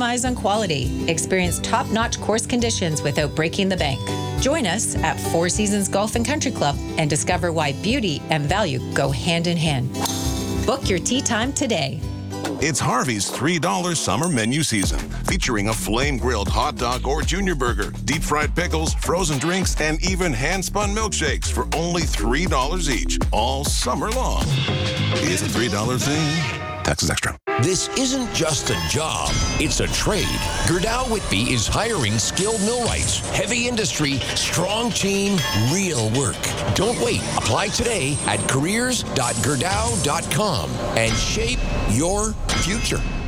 compromise on quality. Experience top-notch course conditions without breaking the bank. Join us at Four Seasons Golf and Country Club and discover why beauty and value go hand in hand. Book your tee time today. It's Harvey's $3 summer menu season, featuring a flame-grilled hot dog or junior burger, deep-fried pickles, frozen drinks, and even hand-spun milkshakes for only $3 each, all summer long. It's a $3 thing. Taxes extra. This isn't just a job, it's a trade. Gerdau Whitby is hiring skilled millwrights. Heavy industry, strong team, real work. Don't wait. Apply today at careers.gerdau.com and shape your future.